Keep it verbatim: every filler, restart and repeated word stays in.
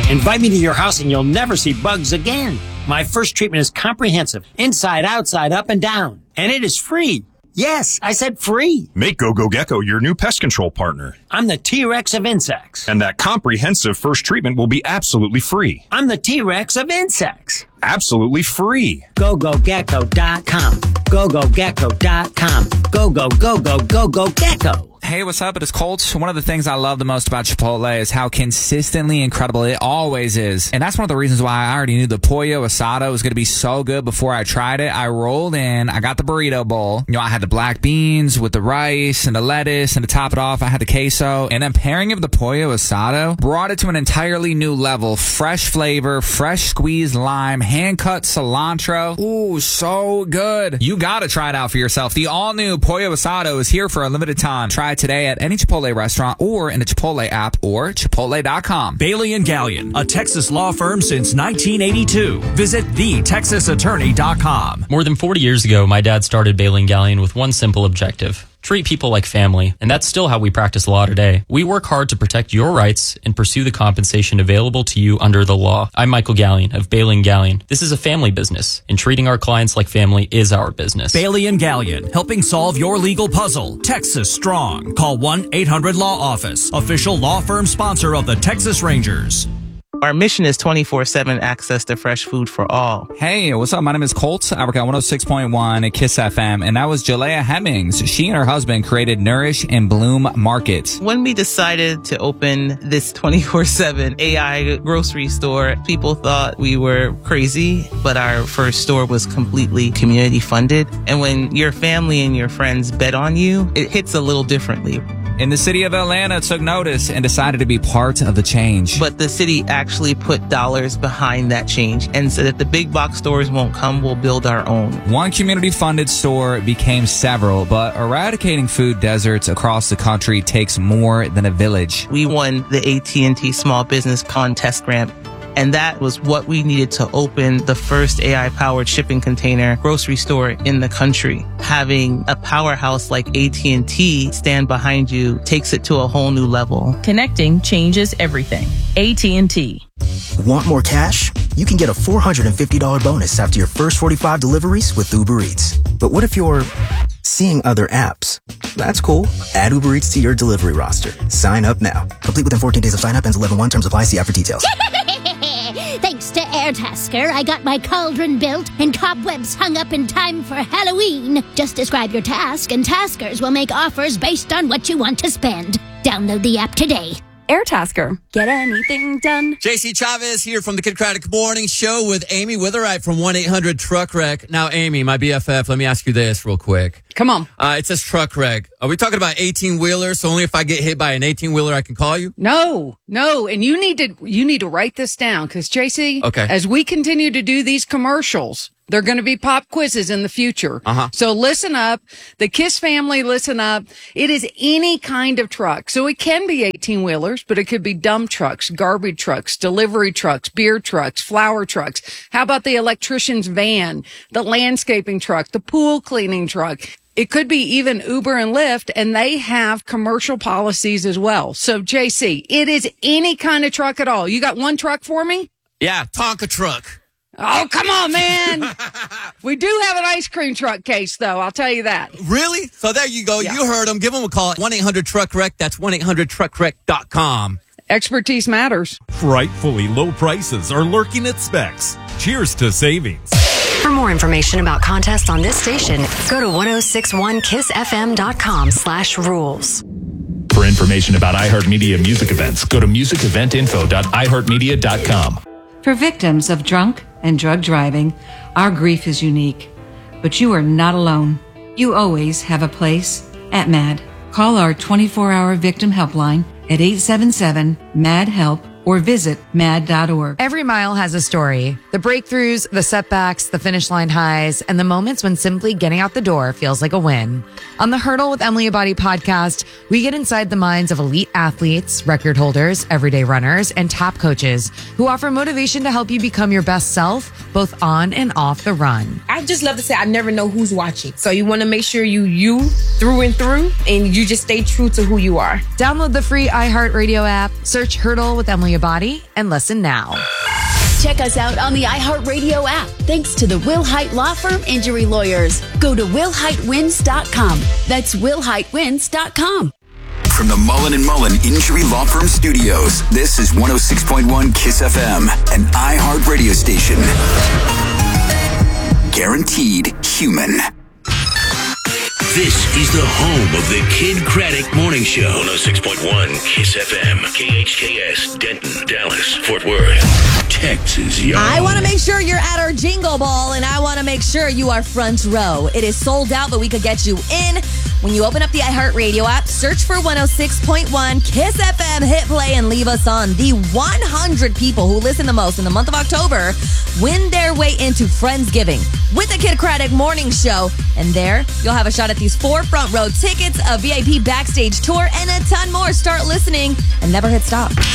Invite me to your house and you'll never see bugs again. My first treatment is comprehensive, inside, outside, up and down. And it is free. Yes, I said free. Make GoGo Gecko your new pest control partner. I'm the T-Rex of insects. And that comprehensive first treatment will be absolutely free. I'm the T-Rex of insects. Absolutely free. go go gecko dot com. go go gecko dot com. Go, go, go, go, go, go, gecko. Hey, what's up? It is Colt. One of the things I love the most about Chipotle is how consistently incredible it always is. And that's one of the reasons why I already knew the Pollo Asado was going to be so good before I tried it. I rolled in, I got the burrito bowl. You know, I had the black beans with the rice and the lettuce, and to top it off, I had the queso. And then pairing of the Pollo Asado brought it to an entirely new level. Fresh flavor, fresh squeezed lime, hand-cut cilantro. Ooh, so good. You gotta try it out for yourself. The all-new Pollo Asado is here for a limited time. Try it today at any Chipotle restaurant or in the Chipotle app or chipotle dot com. Bailey and Gallion, a Texas law firm since nineteen eighty-two. Visit the texas attorney dot com. More than forty years ago, my dad started Bailey and Gallion with one simple objective: treat people like family, and that's still how we practice law today. We work hard to protect your rights and pursue the compensation available to you under the law. I'm Michael Gallion of Bailey and Gallion. This is a family business, and treating our clients like family is our business. Bailey and Gallion, helping solve your legal puzzle. Texas strong. Call one eight hundred law office. Official law firm sponsor of the Texas Rangers. Our mission is twenty-four seven access to fresh food for all. Hey, what's up? My name is Colt. I work at one oh six point one at KISS F M, and that was Jalea Hemmings. She and her husband created Nourish and Bloom Market. When we decided to open this twenty-four seven A I grocery store, people thought we were crazy, but our first store was completely community funded. And when your family and your friends bet on you, it hits a little differently. And the city of Atlanta took notice and decided to be part of the change. But the city actually put dollars behind that change and said that the big box stores won't come, we'll build our own. One community-funded store became several, but eradicating food deserts across the country takes more than a village. We won the A T and T Small Business Contest Grant. And that was what we needed to open the first A I-powered shipping container grocery store in the country. Having a powerhouse like A T and T stand behind you takes it to a whole new level. Connecting changes everything. A T and T. Want more cash? You can get a four hundred fifty dollars bonus after your first forty-five deliveries with Uber Eats. But what if you're seeing other apps? That's cool. Add Uber Eats to your delivery roster. Sign up now. Complete within fourteen days of sign up. Ends eleven one. Terms apply. See app for details. Thanks to Airtasker, I got my cauldron built and cobwebs hung up in time for Halloween. Just describe your task and Taskers will make offers based on what you want to spend. Download the app today. Airtasker. Get anything done. J C Chavez here from the Kid Craddock Morning Show with Amy Witherite from one eight hundred truck wreck. Now, Amy, my B F F, let me ask you this real quick. Come on. Uh, it says truck wreck. Are we talking about eighteen-wheelers? So only if I get hit by an eighteen-wheeler I can call you? No, no. And you need to, you need to write this down because, J C, okay, as we continue to do these commercials, they're going to be pop quizzes in the future. Uh-huh. So listen up. The KISS family, listen up. It is any kind of truck. So it can be eighteen-wheelers, but it could be dump trucks, garbage trucks, delivery trucks, beer trucks, flower trucks. How about the electrician's van, the landscaping truck, the pool cleaning truck? It could be even Uber and Lyft, and they have commercial policies as well. So, J C, it is any kind of truck at all. You got one truck for me? Yeah, Tonka truck. Oh, come on, man. We do have an ice cream truck case, though. I'll tell you that. Really? So there you go. Yeah. You heard them. Give them a call at one eight hundred truck wreck. That's one eight hundred truck wreck dot com. Expertise matters. Frightfully low prices are lurking at Specs. Cheers to savings. For more information about contests on this station, go to ten sixty-one kiss f m dot com slash rules. For information about iHeartMedia music events, go to music event info dot i heart media dot com. For victims of drunk and drug driving, our grief is unique. But you are not alone. You always have a place at MAD. Call our twenty-four hour victim helpline at eight seven seven M A D HELP or visit mad dot org. Every mile has a story. The breakthroughs, the setbacks, the finish line highs, and the moments when simply getting out the door feels like a win. On the Hurdle with Emily Abadi podcast, we get inside the minds of elite athletes, record holders, everyday runners, and top coaches who offer motivation to help you become your best self, both on and off the run. I just love to say I never know who's watching. So you want to make sure you you through and through, and you just stay true to who you are. Download the free iHeartRadio app, search Hurdle with Emily Abadi and listen now. Check us out on the iHeartRadio app. Thanks to the Will Hite Law Firm Injury Lawyers. Go to will hite wins dot com. That's will hite wins dot com. From the Mullen and Mullen Injury Law Firm Studios, this is one oh six point one KISS F M, an iHeart radio station. Guaranteed human. This is the home of the Kid Craddock Morning Show. one oh six point one KISS F M, K H K S, Denton, Dallas, Fort Worth, Texas, y'all. I want to make sure you're at our Jingle Ball, and I want to make sure you are front row. It is sold out, but we could get you in. When you open up the iHeartRadio app, search for one oh six point one KISS F M, hit play, and leave us on. The one hundred people who listen the most in the month of October win their way into Friendsgiving with the Kid Craddock Morning Show. And there, you'll have a shot at these four front row tickets, a V I P backstage tour, and a ton more. Start listening and never hit stop.